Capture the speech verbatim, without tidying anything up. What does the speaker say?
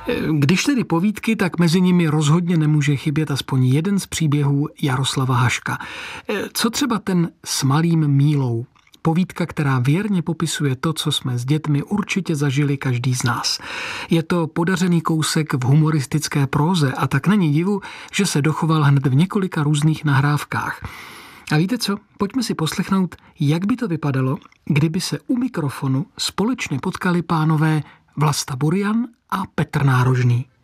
Když tedy povídky, tak mezi nimi rozhodně nemůže chybět aspoň jeden z příběhů Jaroslava Haška. Co třeba ten S malým Mílou? Povídka, která věrně popisuje to, co jsme s dětmi určitě zažili každý z nás. Je to podařený kousek v humoristické próze a tak není divu, že se dochoval hned v několika různých nahrávkách. A víte co? Pojďme si poslechnout, jak by to vypadalo, kdyby se u mikrofonu společně potkali pánové Vlasta Burian a Petr Nárožný.